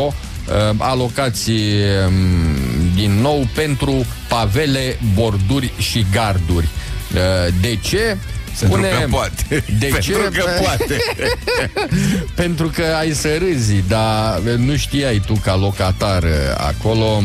euro alocați din nou pentru pavele, borduri și garduri. De ce? Pentru că poate. Pentru că poate. Pentru că ai să râzi, dar nu știai tu ca locatar acolo.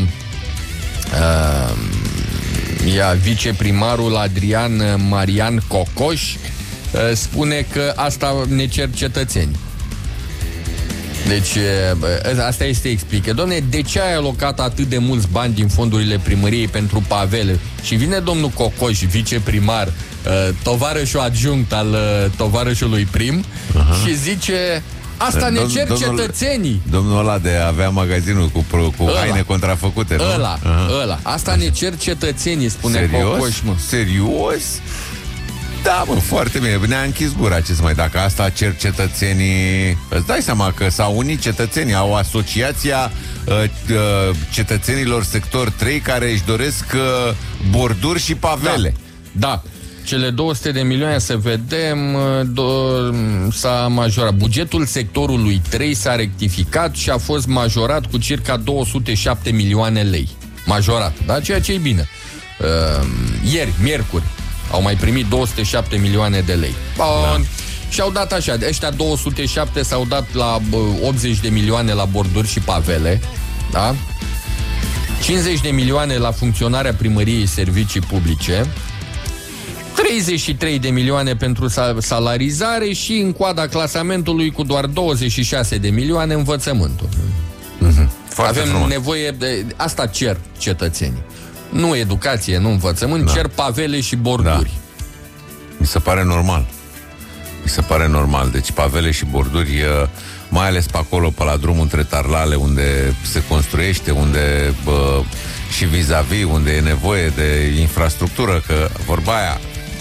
Viceprimarul Adrian Marian Cocoș spune că asta ne cer cetățenii. Deci, asta este explică. Doamne, de ce ai alocat atât de mulți bani din fondurile primăriei pentru pavele? Și vine domnul Cocoș, viceprimar, tovarășul adjunct al tovarășului prim, și zice: asta ne cer cetățenii. Domnul ăla de avea magazinul cu haine contrafăcute, nu? Ăla. Asta ne cer cetățenii, spune Cocoș, mă. Serios? Da, mă, foarte bine. Ne-a închis gura, ce să mai... Dacă asta cer cetățenii... Îți dai seama că s-au unit cetățenii, au asociația cetățenilor sector 3 care își doresc borduri și pavele. Da. Cele 200 de milioane, să vedem, s-a majorat. Bugetul sectorului 3 s-a rectificat și a fost majorat cu circa 207 milioane lei. Majorat, da? Ceea ce e bine. Ieri, miercuri, au mai primit 207 milioane de lei. Și au dat așa, ăștia 207 s-au dat la 80 de milioane la borduri și pavele, da? 50 de milioane la funcționarea primăriei servicii publice, 33 de milioane pentru salarizare și în coada clasamentului cu doar 26 de milioane învățământul. Avem frumos. nevoie de... Asta cer cetățenii. Nu educație, nu învățământ, cer pavele și borduri. Mi se pare normal. Deci pavele și borduri, mai ales pe acolo, pe la drumul între Tarlale, unde se construiește, unde și vis-a-vis, unde e nevoie de infrastructură, că vorba aia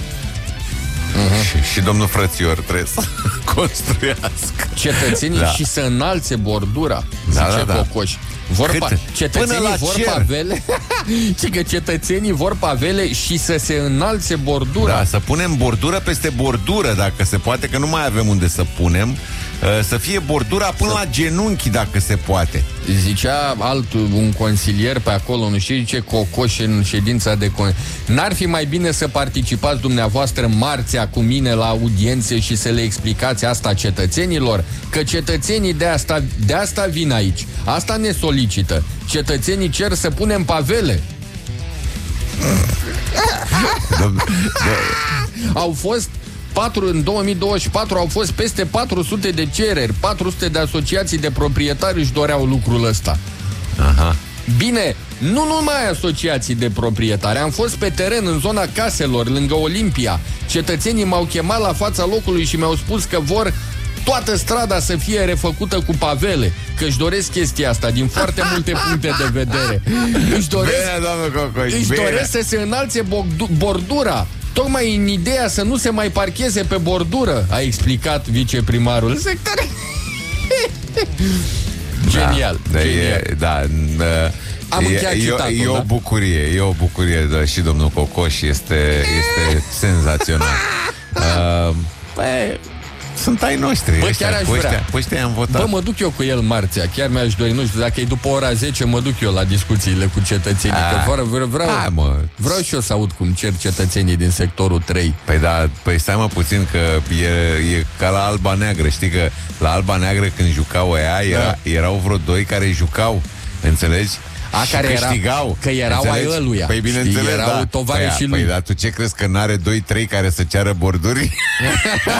și domnul Frățior trebuie să construiască cetățenii și să înalțe bordura, zice Cocoș. Cetățenii vor pavele și că cetățenii vor pavele și să se înalțe bordura. Da, să punem bordură peste bordură, dacă se poate, că nu mai avem unde să punem. Să fie bordura până la genunchi, dacă se poate. Zicea un consilier pe acolo, nu știu ce, Cocoș în ședința de n-ar fi mai bine să participați dumneavoastră marțea cu mine la audiențe și să le explicați asta cetățenilor? Că cetățenii de asta vin aici. Asta ne solicită. Cetățenii cer să punem pavele. Au fost în 2024 au fost peste 400 de cereri, 400 de asociații de proprietari își doreau lucrul ăsta. Bine, nu numai asociații de proprietari. Am fost pe teren în zona caselor, lângă Olimpia. Cetățenii m-au chemat la fața locului și mi-au spus că vor toată strada să fie refăcută cu pavele, că își doresc chestia asta din foarte multe puncte de vedere. Își doresc să se înalțe bordura, tocmai în ideea să nu se mai parcheze pe bordură, a explicat viceprimarul sectorului. Genial. Am încheiat citatul, e o bucurie, și domnul Cocoș este senzațional. Sunt ai noștri. Bă, chiar aș vrea. Ăștia am votat. Bă, mă duc eu cu el marțea. Chiar mi-aș dori, nu știu, dacă e după ora 10, mă duc eu la discuțiile cu cetățenii. Că vreau și eu să aud cum cer cetățenii din sectorul 3. Păi stai mă puțin, că e ca la Alba Neagră. Știi că la Alba Neagră, când jucau aia, erau vreo doi care jucau. Înțelegi? Care câștigau. Că erau ai ăluia. Păi bineînțeles, erau tovarășii lui. Păi, dar tu ce crezi, că n-are 2-3 care să ceară borduri?